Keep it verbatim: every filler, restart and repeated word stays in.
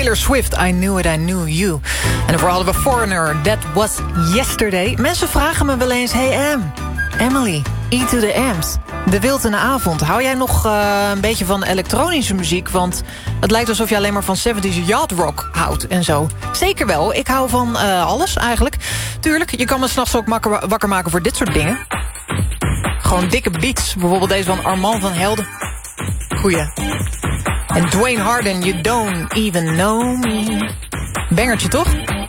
Taylor Swift, I Knew It, I Knew You. En daarvoor hadden we Foreigner, That Was Yesterday. Mensen vragen me wel eens, hey Em, Emily, E to the M's. De Wilde Avond. Hou jij nog uh, een beetje van elektronische muziek? Want het lijkt alsof je alleen maar van zeventies yacht rock houdt en zo. Zeker wel. Ik hou van uh, alles eigenlijk. Tuurlijk, je kan me 's nachts ook makker, wakker maken voor dit soort dingen. Gewoon dikke beats. Bijvoorbeeld deze van Armand van Helden. Goeie. En Dwayne Harden, You Don't Even Know Me. Bangertje, toch?